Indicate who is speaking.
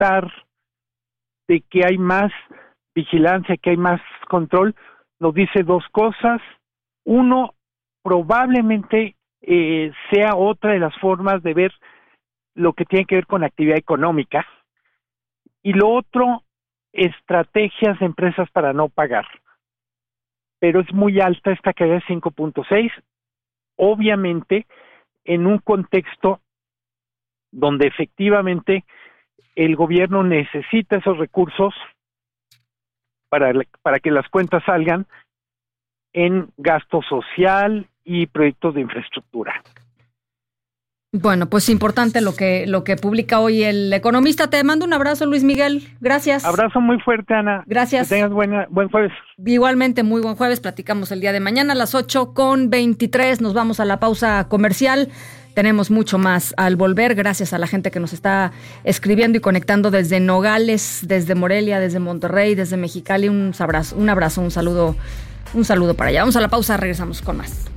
Speaker 1: alertar de que hay más vigilancia, que hay más control, nos dice dos cosas. Uno, probablemente sea otra de las formas de ver lo que tiene que ver con actividad económica. Y lo otro, estrategias de empresas para no pagar. Pero es muy alta esta caída de 5.6, obviamente en un contexto donde efectivamente el gobierno necesita esos recursos para que las cuentas salgan en gasto social y proyectos de infraestructura.
Speaker 2: Bueno, pues importante lo que publica hoy El Economista. Te mando un abrazo, Luis Miguel. Gracias.
Speaker 1: Abrazo muy fuerte, Ana.
Speaker 2: Gracias.
Speaker 1: Que tengas buen jueves.
Speaker 2: Igualmente, muy buen jueves. Platicamos el día de mañana a las 8:23. Nos vamos a la pausa comercial. Tenemos mucho más al volver. Gracias a la gente que nos está escribiendo y conectando desde Nogales, desde Morelia, desde Monterrey, desde Mexicali. Un abrazo, un saludo para allá. Vamos a la pausa, regresamos con más.